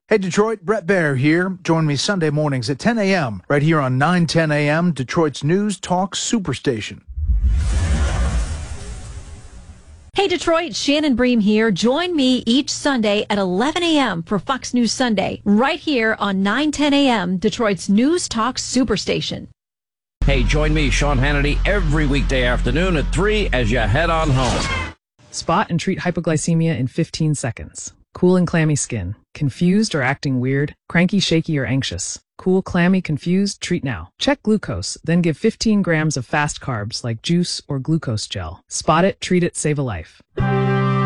Hey, Detroit, Brett Baer here. Join me Sunday mornings at 10 a.m. right here on 910 a.m., Detroit's News Talk Superstation. Hey, Detroit, Shannon Bream here. Join me each Sunday at 11 a.m. for Fox News Sunday, right here on 910 a.m., Detroit's News Talk Superstation. Hey, join me, Sean Hannity, every weekday afternoon at 3 as you head on home. Spot and treat hypoglycemia in 15 seconds. Cool and clammy skin. Confused or acting weird? Cranky, shaky, or anxious? Cool, clammy, confused? Treat now. Check glucose, then give 15 grams of fast carbs like juice or glucose gel. Spot it, treat it, save a life.